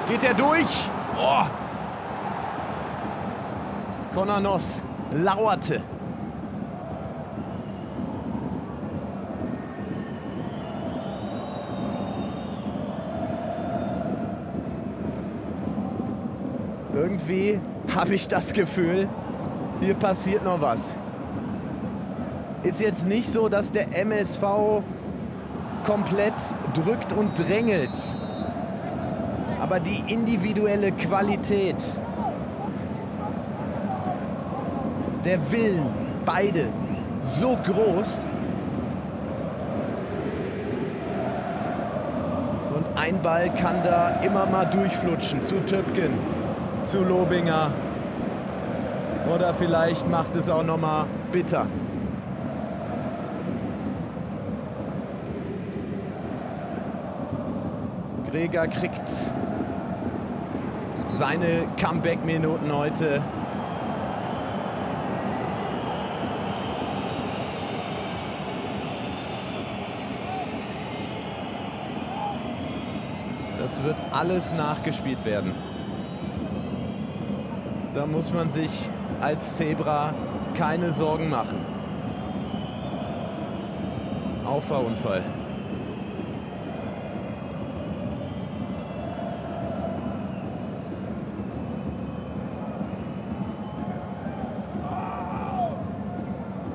Geht er durch? Oh. Konanos lauerte. Irgendwie habe ich das Gefühl, hier passiert noch was. Ist jetzt nicht so, dass der MSV komplett drückt und drängelt. Aber die individuelle Qualität, der Willen, beide so groß. Und ein Ball kann da immer mal durchflutschen zu Töpken, zu Lobinger. Oder vielleicht macht es auch noch mal bitter. Greger kriegt seine Comeback-Minuten heute. Das wird alles nachgespielt werden. Da muss man sich als Zebra keine Sorgen machen. Auffahrunfall.